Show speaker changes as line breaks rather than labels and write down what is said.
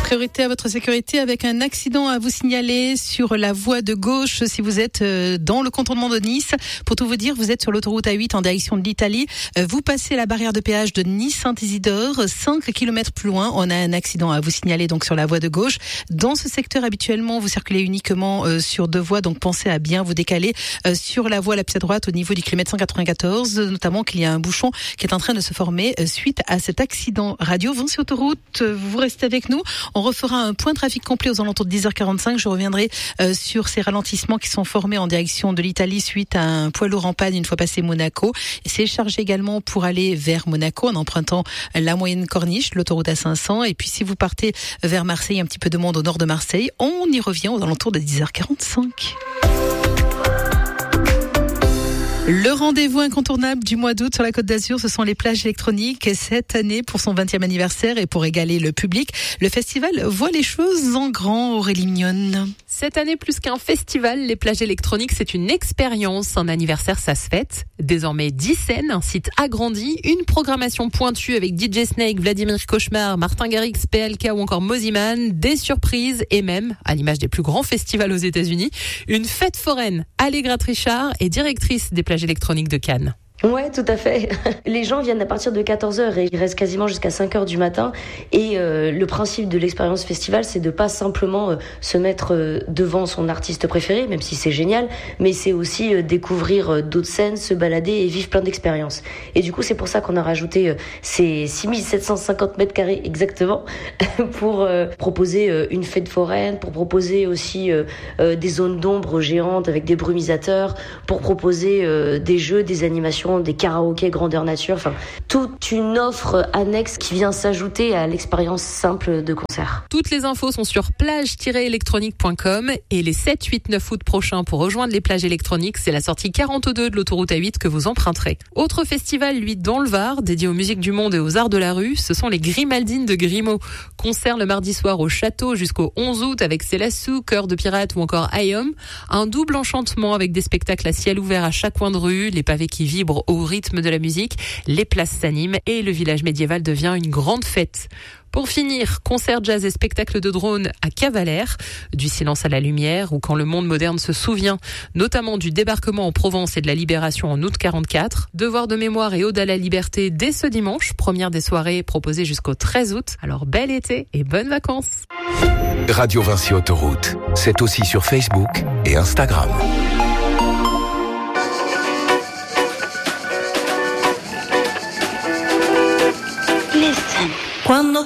Priorité à votre sécurité avec un accident à vous signaler sur la voie de gauche si vous êtes dans le contournement de Nice. Pour tout vous dire, vous êtes sur l'autoroute A8 en direction de l'Italie. Vous passez la barrière de péage de Nice-Saint-Isidore. 5 km plus loin, on a un accident à vous signaler donc sur la voie de gauche. Dans ce secteur, habituellement, vous circulez uniquement sur deux voies, donc pensez à bien vous décaler sur la voie la plus à droite au niveau du kilomètre 194, notamment qu'il y a un bouchon qui est en train de se former suite à cet accident. Radio Vinci Autoroute, vous restez avec nous. On refera un point de trafic complet aux alentours de 10h45. Je reviendrai sur ces ralentissements qui sont formés en direction de l'Italie suite à un poids lourd en panne une fois passé Monaco. C'est chargé également pour aller vers Monaco en empruntant la moyenne corniche, l'autoroute A500. Et puis si vous partez vers Marseille, un petit peu de monde au nord de Marseille, on y revient aux alentours de 10h45. Le rendez-vous incontournable du mois d'août sur la Côte d'Azur, ce sont les plages électroniques. Cette année, pour son 20e anniversaire et pour régaler le public, le festival voit les choses en grand, Aurélie Mignonne.
Cette année, plus qu'un festival, les plages électroniques, c'est une expérience. Un anniversaire, ça se fête. Désormais 10 scènes, un site agrandi, une programmation pointue avec DJ Snake, Vladimir Cauchemar, Martin Garrix, PLK ou encore Moziman, des surprises et même, à l'image des plus grands festivals aux États-Unis, une fête foraine. Allegra Trichard est directrice des plages électroniques de Cannes.
Ouais, tout à fait. Les gens viennent à partir de 14h et ils restent quasiment jusqu'à 5h du matin. Et le principe de l'expérience festival, c'est de pas simplement se mettre devant son artiste préféré, même si c'est génial, mais c'est aussi découvrir d'autres scènes, se balader et vivre plein d'expériences. Et du coup, c'est pour ça qu'on a rajouté ces 6750 mètres carrés exactement pour proposer une fête foraine, pour proposer aussi des zones d'ombre géantes avec des brumisateurs, pour proposer des jeux, des animations, des karaokés grandeur nature, enfin toute une offre annexe qui vient s'ajouter à l'expérience simple de concert.
Toutes les infos sont sur plage-électronique.com et les 7, 8, 9 août prochains pour rejoindre les plages électroniques, c'est la sortie 42 de l'autoroute A8 que vous emprunterez. Autre festival, lui, dans le Var, dédié aux musiques du monde et aux arts de la rue, ce sont les Grimaldines de Grimaud. Concert le mardi soir au château jusqu'au 11 août avec Célassou, Cœur de Pirate ou encore Ayom. Un double enchantement avec des spectacles à ciel ouvert à chaque coin de rue, les pavés qui vibrent au rythme de la musique, les places s'animent et le village médiéval devient une grande fête. Pour finir, concert jazz et spectacle de drone à Cavalère, du silence à la lumière ou quand le monde moderne se souvient, notamment du débarquement en Provence et de la libération en août 44. Devoir de mémoire et ode à la liberté dès ce dimanche, première des soirées proposées jusqu'au 13 août. Alors bel été et bonnes vacances.
Radio Vinci Autoroute, c'est aussi sur Facebook et Instagram.